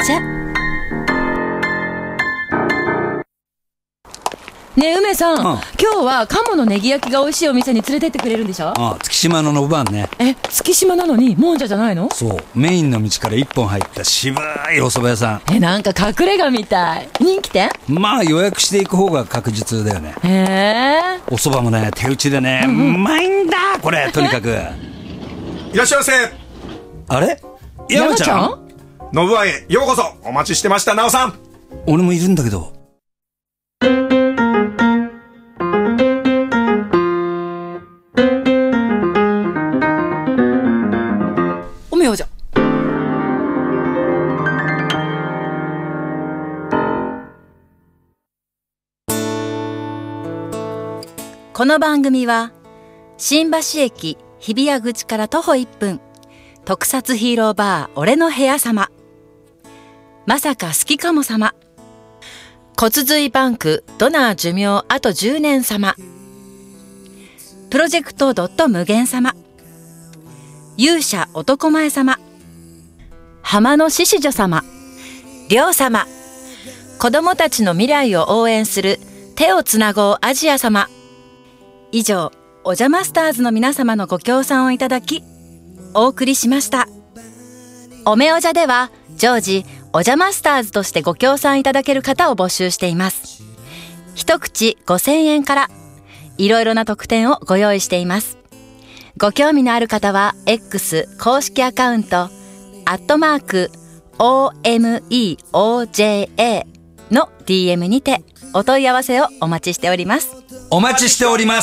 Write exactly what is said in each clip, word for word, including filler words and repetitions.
茶。 ねえ梅さん、 うん、 今日は鴨のネギ焼きが美味しいお店に連れてってくれるんでしょ。 ああ、月島ののぶばんね。 え、月島なのにもんじゃじゃないの？ そう、メインの道から一本入った渋いお蕎麦屋さん。 え、なんか隠れ家みたい。人気店？ まあ予約していく方が確実だよね。 へえ。 お蕎麦もね、手打ちでね、うんうん、うまいんだこれ。とにかくいらっしゃいませ。 あれ、山ちゃん、 のぶばんへようこそ。お待ちしてました。なおさん。 俺もいるんだけど。 おめようじゃ。 この番組は新橋駅日比谷口から徒歩いっぷん、特撮ヒーローバー俺の部屋様、まさか好きかも様、骨髄バンクドナー寿命あとじゅうねん様、プロジェクトドット無限様、勇者男前様、浜の獅子女様、りょう様、子供たちの未来を応援する手をつなごうアジア様。以上、おじゃマスターズの皆様のご協賛をいただきお送りしました。おめおじゃでは常時おじゃマスターズとしてご協賛いただける方を募集しています。一口ごせんえんからいろいろな特典をご用意しています。ご興味のある方は X 公式アカウントアットマーク オーエムイーオージェーエー の ディーエム にてお問い合わせをお待ちしております。 お待ちしております。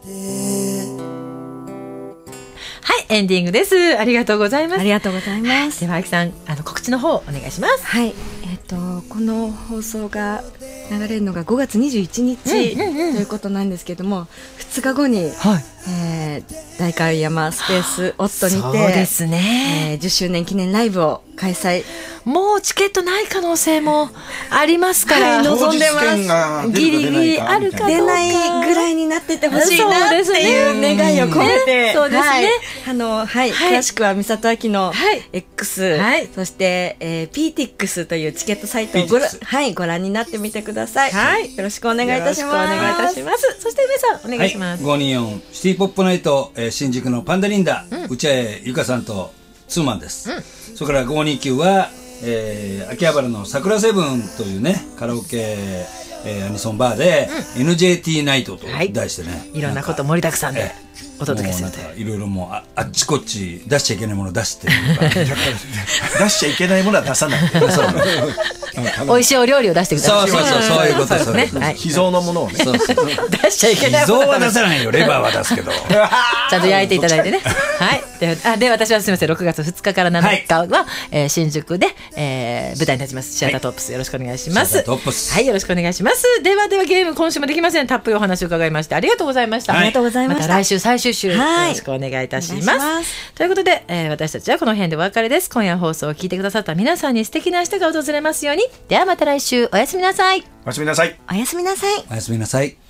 はい、エンディングです。ありがとうございます。 ありがとうございます。 ではあきさん、あの告知の方お願いします。 はい、えっとこの放送が流れるのがごがつにじゅういちにち、うんうんうん、ということなんですけども、ふつかごに、はい、えー、代官山スペースオットにて、 そうですね、 えー、じゅっしゅうねん記念ライブを開催。 もうチケットない可能性もありますから、 はい、望んでます。 ギリギリあるかどうか、 出ないぐらいになっててほしいなっていう願いを込めて、 そうですね、はい、 あの、はい、はい、詳しくは美里亜紀の X、 はい、 そして、えー、ピーティックス というチケットサイトをご覧、はい、ご覧になってみてください。はい、よろしくお願いいたします。 よろしくお願いいたします。そして梅さんお願いします。 はい、ごにーよんシティポップナイト、えー、新宿のパンダリンダ、うん、内江ゆかさんとツーマンです、うん、それからごにーきゅうは、えー、秋葉原の桜セブンというねカラオケ、えー、アニソンバーで、うん、エヌジェーティー ナイトと題してね、はい、 いろんなこと盛りだくさんでお届けするという、 いろいろもう あ, あっちこっち出しちゃいけないもの出して出しちゃいけないものは出さない美味しいお料理を出してください。 そうそうそう、そういうことですね。 秘蔵のものをね、そうそう出しちゃいけない秘蔵は出さないよ、レバーは出すけどちゃんと焼いていただいてねはい。で, あで私はすみません、ろくがつふつかからなのかは、はい、えー、新宿で、えー、舞台に立ちますシアタートップス、よろしくお願いします。 トップス、 はい、よろしくお願いします。ではではゲーム今週もできません。たっぷりお話を伺いましてありがとうございました。 はい、ありがとうございました。 また来週最終週、はい、よろしくお願いいたします。ますということで、えー、私たちはこの辺でお別れです。今夜放送を聞いてくださった皆さんに素敵な明日が訪れますように。ではまた来週、おやすみなさい。 おやすみなさい。 おやすみなさい。 おやすみなさい。